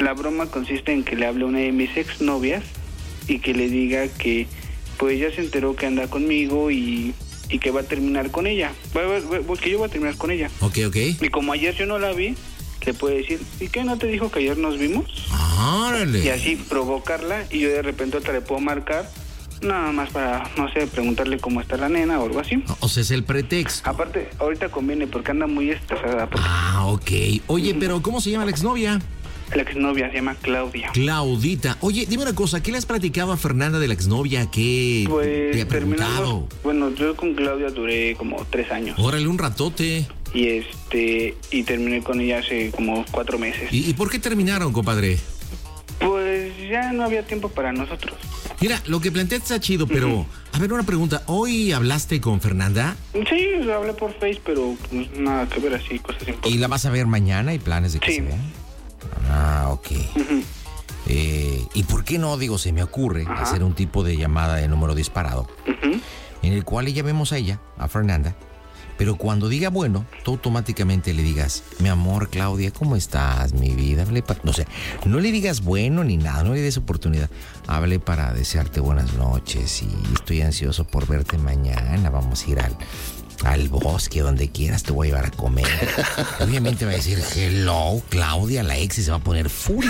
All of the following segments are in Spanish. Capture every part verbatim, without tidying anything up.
la broma consiste en que le hable a una de mis exnovias y que le diga que pues ya se enteró que anda conmigo y, y que va a terminar con ella. Va, va, va, que yo voy a terminar con ella. Ok, ok. Y como ayer yo no la vi, le puede decir, ¿y qué? ¿No te dijo que ayer nos vimos? ¡Órale! Y así provocarla y yo de repente otra le puedo marcar, nada más para, no sé, preguntarle cómo está la nena o algo así. O sea, es el pretexto. Aparte, ahorita conviene porque anda muy estresada. Porque... Ah, ok. Oye, pero ¿cómo se llama la exnovia? La exnovia se llama Claudia. Claudita. Oye, dime una cosa, ¿qué le has platicado a Fernanda de la exnovia? ¿Qué pues, te ha preguntado? Bueno, yo con Claudia duré como tres años. Órale, un ratote. Y este, y terminé con ella hace como cuatro meses. ¿Y, y por qué terminaron, compadre? Pues ya no había tiempo para nosotros. Mira, lo que planteaste está chido, pero... Uh-huh. A ver, una pregunta. ¿Hoy hablaste con Fernanda? Sí, hablé por Face, pero pues, nada que ver así, cosas importantes. ¿Y la vas a ver mañana? ¿Hay planes de que sí. se vean? Ah, ok. Uh-huh. eh, ¿Y por qué no, digo, se me ocurre uh-huh. hacer un tipo de llamada de número disparado? Uh-huh. En el cual le llamemos a ella, a Fernanda, pero cuando diga bueno, tú automáticamente le digas, mi amor, Claudia, ¿cómo estás, mi vida? Hable para... No sé, no le digas bueno ni nada, no le des oportunidad. Hable para desearte buenas noches y estoy ansioso por verte mañana. Vamos a ir al, al bosque, donde quieras, te voy a llevar a comer. Obviamente va a decir, hello, Claudia, la ex, y se va a poner fúrica.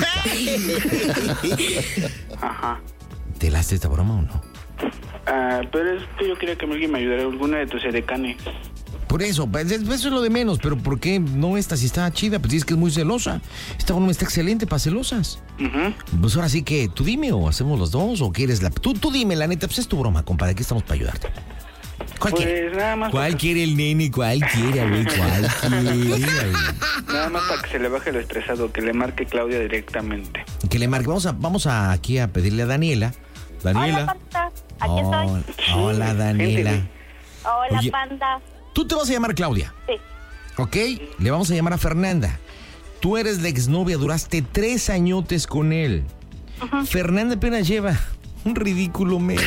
Ajá. ¿Te laste esta broma o no? Ah, pero es que yo quería que alguien me ayudara, alguna de tus edecanes. Por eso, eso es lo de menos, pero ¿por qué no esta si está chida? Pues dices que es muy celosa. Esta broma está excelente para celosas. Uh-huh. Pues ahora sí que tú dime, o hacemos los dos, o quieres la... Tú, tú dime, la neta, pues es tu broma, compadre, aquí estamos para ayudarte. ¿Cuál pues quiere? Nada más ¿Cuál para... quiere el nene? ¿Cuál quiere, güey? ¿Cuál quiere? Nada más para que se le baje lo estresado, que le marque Claudia directamente. Que le marque, vamos a, vamos a aquí a pedirle a Daniela. Daniela. Hola, Panda, aquí oh, estoy. Hola, Daniela. Hola, Oye, Panda. Tú te vas a llamar Claudia. Sí. ¿Ok? Le vamos a llamar a Fernanda. Tú eres la exnovia, duraste tres añotes con él. Uh-huh. Fernanda apenas lleva un ridículo menos.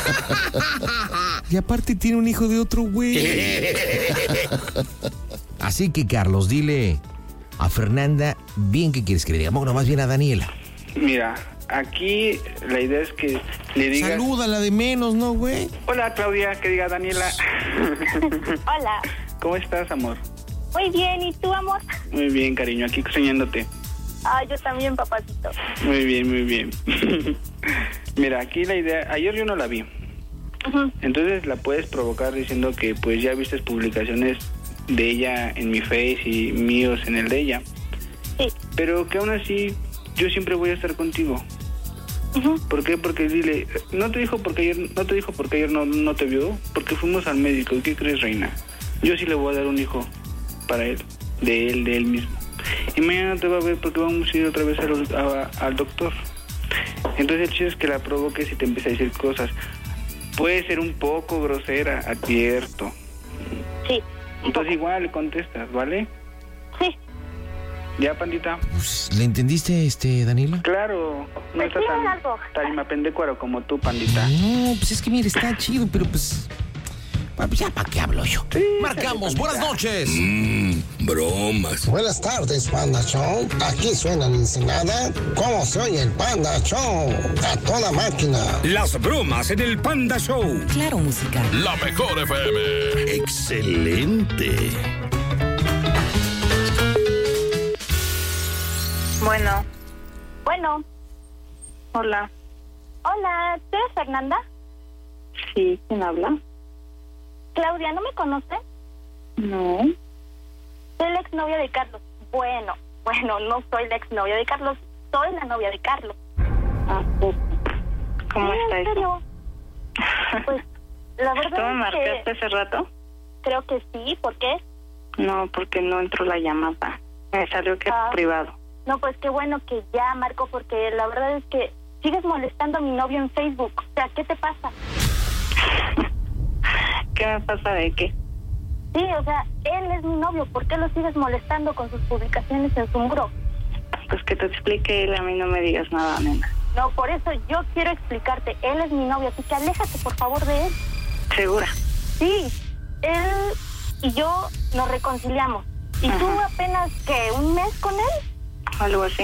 Y aparte tiene un hijo de otro güey. Así que, Carlos, dile a Fernanda bien qué quieres que le diga. Bueno, más bien a Daniela. Mira, aquí la idea es que le digas... Salúdala de menos, ¿no, güey? Hola, Claudia, que diga Daniela. Hola. ¿Cómo estás, amor? Muy bien, ¿y tú, amor? Muy bien, cariño, aquí soñándote. Ah, yo también, papacito. Muy bien, muy bien. Mira, aquí la idea... Ayer yo no la vi. Uh-huh. Entonces la puedes provocar diciendo que pues ya viste publicaciones de ella en mi Face y míos en el de ella. Sí. Pero que aún así yo siempre voy a estar contigo. Uh-huh. ¿Por qué? Porque dile, no te dijo porque ayer, no te dijo porque ayer no, no te vio, porque fuimos al médico. ¿Y qué crees, reina? Yo sí le voy a dar un hijo para él, de él, de él mismo. Y mañana te va a ver porque vamos a ir otra vez al, a, al doctor. Entonces el chiste es que la provoques y te empieza a decir cosas. Puede ser un poco grosera, advierto. Sí. Entonces igual le contestas, ¿vale? Sí. ¿Ya, pandita? Pues, ¿le entendiste, este, Daniela? Claro. No pues está sí, tan, algo. tan mapendecuaro como tú, pandita. No, pues es que mire, está chido, pero pues... Ya, ¿para qué hablo yo? Sí, Marcamos, buenas noches. Mmm, bromas. Buenas tardes, Panda Show. Aquí suena la Ensenada. ¿Cómo se oye el Panda Show? A toda máquina. Las bromas en el Panda Show. Claro, música. La mejor F M. Excelente. Bueno. Bueno. Hola. Hola, ¿tú eres Fernanda? Sí, ¿quién habla? Claudia, ¿no me conoce? No. Soy la exnovia de Carlos. Bueno, bueno, no soy la exnovia de Carlos, soy la novia de Carlos. Ah, pues, ¿cómo sí, está en serio. eso? Pues, la verdad ¿Tú me es marcaste que... hace rato? Creo que sí, ¿por qué? No, porque no entró la llamada. Me salió que ah, es privado. No, pues qué bueno que ya marco, porque la verdad es que sigues molestando a mi novio en Facebook. O sea, ¿qué te pasa? ¿Qué me pasa de qué? Sí, o sea, él es mi novio. ¿Por qué lo sigues molestando con sus publicaciones en su muro? Pues que te explique él, a mí no me digas nada, nena. No, por eso yo quiero explicarte. Él es mi novio, así que aléjate, por favor, de él. ¿Segura? Sí, él y yo nos reconciliamos. ¿Y Ajá. tú apenas, qué, un mes con él? Algo así.